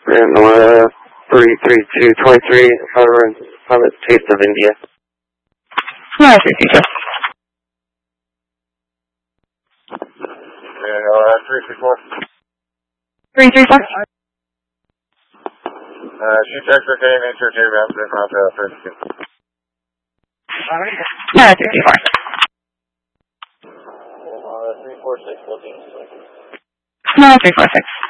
Nora 33223, Pilot Taste of India. Nora 332. Nora 334. 334. Shoot Texas getting nature to rounds in front of 32. Nora 334. 346 looking. Nora 346.